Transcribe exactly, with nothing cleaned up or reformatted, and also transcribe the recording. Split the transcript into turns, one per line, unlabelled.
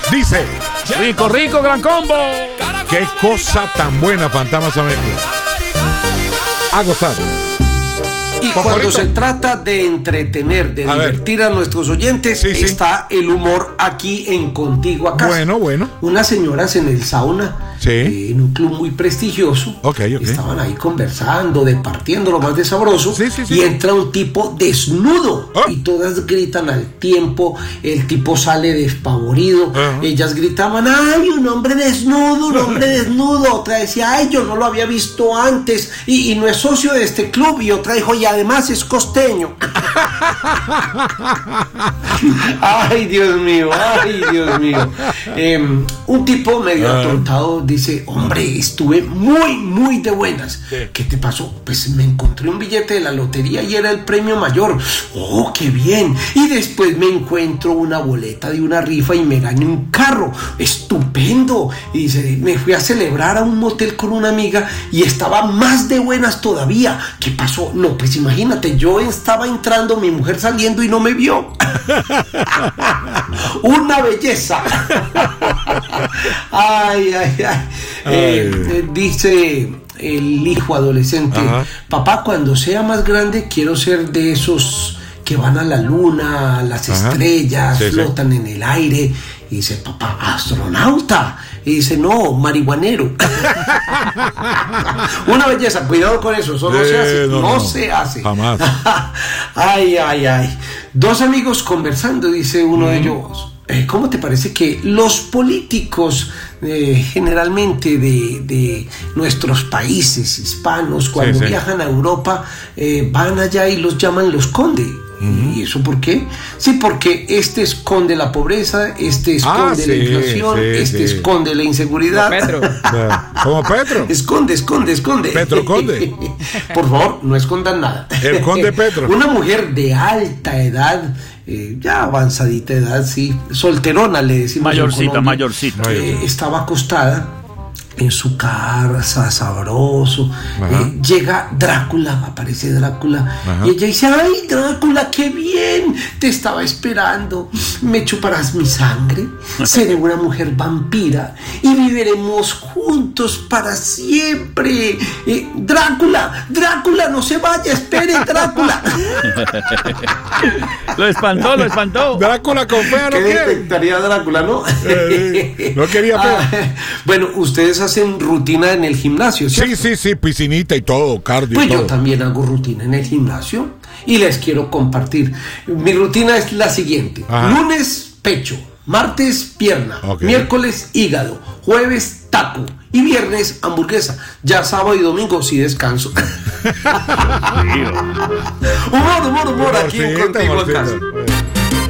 Dice:
Rico, rico, gran combo.
qué cosa tan buena, Fantasmas Amelia. A gozar.
Y
Pocorito.
cuando se trata de entretener, de
A
divertir
ver.
a nuestros oyentes,
Sí, sí.
está el humor aquí en Contigo a Casa.
Bueno, bueno.
Unas señoras en el sauna,
Sí.
eh, en un club muy prestigioso,
Ok, ok.
estaban ahí conversando, departiendo lo más de sabroso,
Sí, sí, sí.
y entra un tipo desnudo,
Ah.
y todas gritan al tiempo, el tipo sale despavorido,
Ajá.
ellas gritaban: ¡ay, un hombre desnudo, un hombre desnudo! Otra decía: ¡ay, yo no lo había visto antes, y, y no es socio de este club! Y otra dijo: y además es costeño. Ay, Dios mío, ay, Dios mío. Eh, un tipo medio
Ah.
atontado dice: hombre, estuve muy, muy de buenas.
Sí.
¿Qué te pasó? Pues me encontré un billete de la lotería y era el premio mayor. ¡Oh, qué bien! Y después me encuentro una boleta de una rifa y me gané un carro. ¡Estupendo! Y dice: me fui a celebrar a un motel con una amiga y estaba más de buenas todavía. ¿Qué pasó? No, pues imagínate, yo estaba entrando, mi mujer saliendo y no me vio. Una belleza. Ay, ay, ay. Eh, eh, dice el hijo adolescente:
Ajá.
papá, cuando sea más grande quiero ser de esos que van a la luna, a las
Ajá.
estrellas,
Sí, sí.
flotan en el aire. Y dice: papá, astronauta. Y dice: no, marihuanero. Una belleza, cuidado con eso, eso no
Eh,
se hace,
no,
no,
no,
se hace.
jamás.
Ay, ay, ay. Dos amigos conversando, dice uno de ellos: eh, ¿cómo te parece que los políticos eh, generalmente de, de nuestros países hispanos, cuando
Sí, sí.
viajan a Europa, eh, van allá y los llaman los conde? ¿Y eso por qué? Sí, porque este esconde la pobreza, este esconde
Ah, sí,
la inflación,
sí,
este
sí.
esconde la inseguridad.
Petro.
Como Petro.
Esconde, esconde, esconde.
Petro Conde.
Por favor, no escondan nada.
El conde Petro.
Una mujer de alta edad, eh, ya avanzadita edad, sí, solterona le decimos. en
Mayorcita,
Colombia,
mayorcita.
eh, estaba acostada en su casa, sabroso.
Ajá.
Eh, llega Drácula, aparece Drácula,
Ajá.
y ella dice: ¡ay, Drácula, qué bien! Te estaba esperando. ¿Me chuparás mi sangre? Seré una mujer vampira y viviremos juntos para siempre. Eh, Drácula, Drácula, no se vaya, espere, Drácula.
Lo espantó, lo espantó.
Drácula con fea no
¿Qué
quiere.
detectaría Drácula, no?
Eh, no quería fea.
Ah, bueno, ustedes hacen rutina en el gimnasio, ¿cierto?
Sí, sí, sí, piscinita y todo, cardio
Pues
y
yo
todo.
también hago rutina en el gimnasio y les quiero compartir. Mi rutina es la siguiente:
Ajá.
lunes, pecho; martes, pierna;
Ok.
miércoles, hígado; jueves, taco; y viernes, hamburguesa. Ya sábado y domingo sí descanso. Humor, humor, humor, aquí en
Humorcito,
Contigo a
humorcito.
Casa.